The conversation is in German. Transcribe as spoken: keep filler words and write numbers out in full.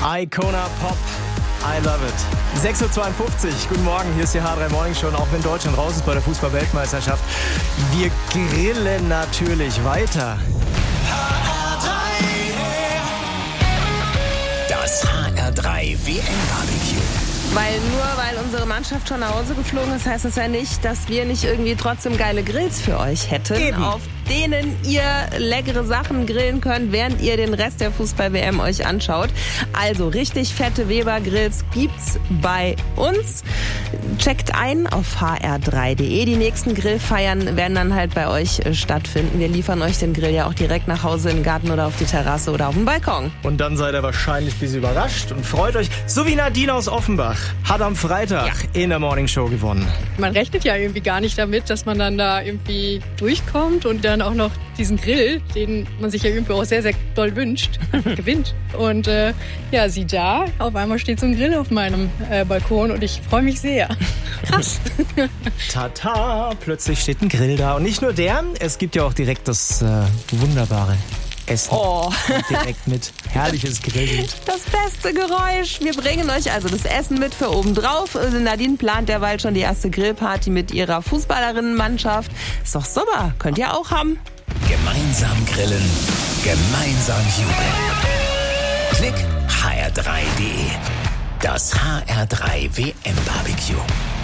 Icona Pop, I love it. sechs Uhr zweiundfünfzig, guten Morgen, hier ist die H drei Morning Show. Und auch wenn Deutschland raus ist bei der Fußball-Weltmeisterschaft, wir grillen natürlich weiter. Das H R drei W M-Barbecue. Weil nur weil unsere Mannschaft schon nach Hause geflogen ist, heißt das ja nicht, dass wir nicht irgendwie trotzdem geile Grills für euch hätten, Eben. auf denen ihr leckere Sachen grillen könnt, während ihr den Rest der Fußball-W M euch anschaut. Also richtig fette Weber-Grills gibt's bei uns. Checkt ein auf h r drei punkt d e. Die nächsten Grillfeiern werden dann halt bei euch äh, stattfinden. Wir liefern euch den Grill ja auch direkt nach Hause in den Garten oder auf die Terrasse oder auf den Balkon. Und dann seid ihr wahrscheinlich ein bisschen überrascht und freut euch, so wie Nadine aus Offenbach hat am Freitag Ja. in der Morning Show gewonnen. Man rechnet ja irgendwie gar nicht damit, dass man dann da irgendwie durchkommt und dann auch noch diesen Grill, den man sich ja irgendwie auch sehr, sehr doll wünscht, gewinnt. Und äh, ja, sieh da, auf einmal steht so ein Grill auf meinem äh, Balkon und ich freue mich sehr. Krass. Tata, plötzlich steht ein Grill da. Und nicht nur der, es gibt ja auch direkt das äh, wunderbare Essen. Oh. Direkt mit herrliches Grillgut. Das beste Geräusch. Wir bringen euch also das Essen mit für obendrauf. Nadine plant derweil schon die erste Grillparty mit ihrer Fußballerinnenmannschaft. Ist doch super. Könnt ihr auch haben. Gemeinsam grillen, gemeinsam jubeln. Klick h r drei punkt d e. Das H R drei W M-Barbecue.